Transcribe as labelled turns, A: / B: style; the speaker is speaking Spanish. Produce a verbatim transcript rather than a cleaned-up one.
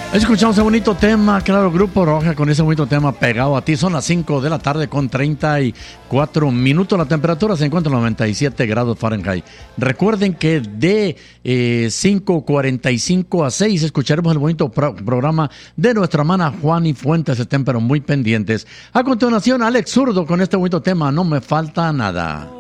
A: Escuchamos ese bonito tema, claro, Grupo Roja con ese bonito tema pegado a ti. Son las cinco de la tarde con treinta y cuatro minutos. La temperatura se encuentra en noventa y siete grados Fahrenheit. Recuerden que de eh, cinco cuarenta y cinco a seis escucharemos el bonito pro- programa de nuestra hermana Juani Fuentes. Estén pero muy pendientes. A continuación, Alex Zurdo con este bonito tema, No me falta nada.